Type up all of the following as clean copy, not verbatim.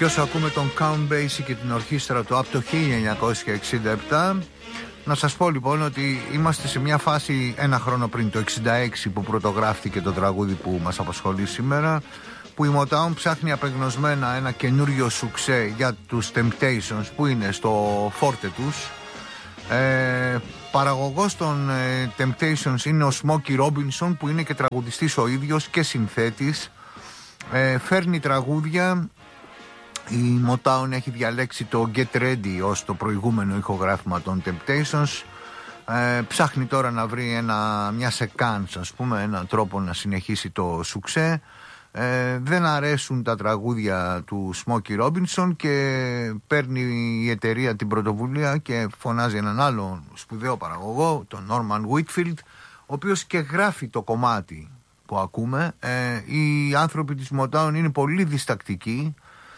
Και όσο ακούμε τον Count Basie και την ορχήστρα του από το 1967, να σας πω λοιπόν ότι είμαστε σε μια φάση ένα χρόνο πριν, το 66, που πρωτογράφηκε το τραγούδι που μας απασχολεί σήμερα, που η Motown ψάχνει απεγνωσμένα ένα καινούριο σουξέ για τους Temptations που είναι στο φόρτε τους. Παραγωγός των Temptations είναι ο Smokey Robinson, που είναι και τραγουδιστής ο ίδιος και συνθέτης. Φέρνει τραγούδια. Η Motown έχει διαλέξει το Get Ready ως το προηγούμενο ηχογράφημα των Temptations. Ψάχνει τώρα να βρει μια σεκάνς, ας πούμε, έναν τρόπο να συνεχίσει το σουξέ. Δεν αρέσουν τα τραγούδια του Smokey Robinson και παίρνει η εταιρεία την πρωτοβουλία και φωνάζει έναν άλλο σπουδαίο παραγωγό, τον Norman Whitfield, ο οποίος και γράφει το κομμάτι που ακούμε. Οι άνθρωποι της Motown είναι πολύ διστακτικοί.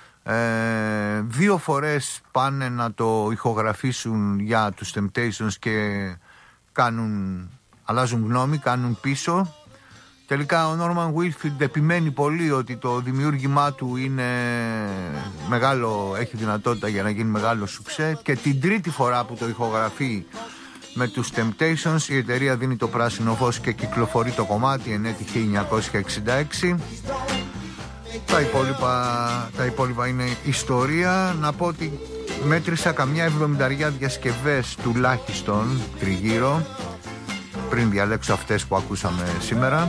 2 φορές πάνε να το ηχογραφήσουν για τους Temptations και αλλάζουν γνώμη, κάνουν πίσω. Τελικά ο Norman Whitfield επιμένει πολύ ότι το δημιούργημά του είναι μεγάλο, έχει δυνατότητα για να γίνει μεγάλο σουξέ, και την τρίτη φορά που το ηχογραφεί με τους Temptations η εταιρεία δίνει το πράσινο φως και κυκλοφορεί το κομμάτι εν έτη 1966. Τα υπόλοιπα είναι ιστορία. Να πω ότι μέτρησα καμιά 70 διασκευές τουλάχιστον τριγύρω πριν διαλέξω αυτές που ακούσαμε σήμερα.